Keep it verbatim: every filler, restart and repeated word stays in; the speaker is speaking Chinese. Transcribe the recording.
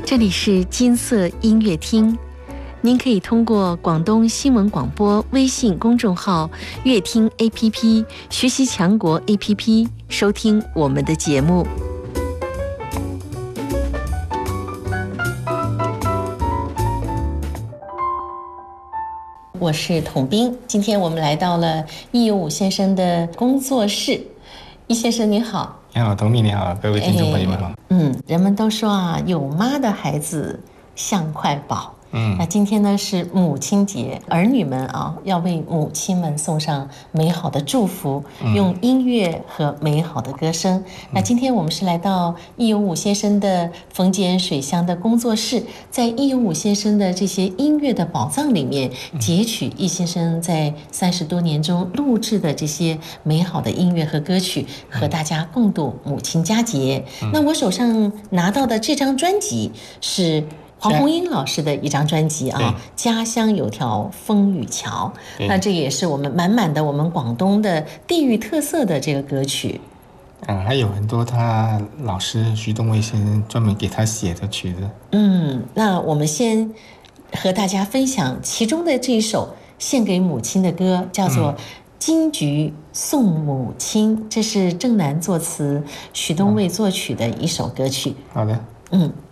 这里是金色音乐厅，您可以通过广东新闻广播微信公众号、乐听 A P P、学习强国 A P P 收听我们的节目。我是统兵，今天我们来到了易有武先生的工作室。易先生你好。 你好，董秘你好，各位听众朋友们好。哎、 嗯，人们都说啊，有妈的孩子像块宝。嗯，那今天呢是母亲节，儿女们啊要为母亲们送上美好的祝福，嗯、用音乐和美好的歌声。嗯、那今天我们是来到易有武先生的逢简水乡的工作室，在易有武先生的这些音乐的宝藏里面，截取易先生在三十多年中录制的这些美好的音乐和歌曲，和大家共度母亲佳节。嗯、那我手上拿到的这张专辑是黄宏英老师的一张专辑啊，家乡有条风雨桥。那这也是我们满满的我们广东的地域特色的这个歌曲。 嗯，还有很多他老师徐东卫先生专门给他写的曲子。 嗯，那我们先和大家分享其中的这一首献给母亲的歌，叫做《金菊送母亲》，这是郑楠作词、徐东卫作曲的一首歌曲。 好的， 嗯。